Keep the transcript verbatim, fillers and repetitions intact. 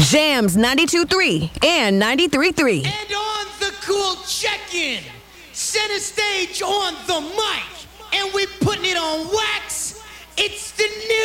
Jams ninety-two point three and ninety-three point three. And on the cool check-in, center stage on the mic, and we're putting it on wax. It's the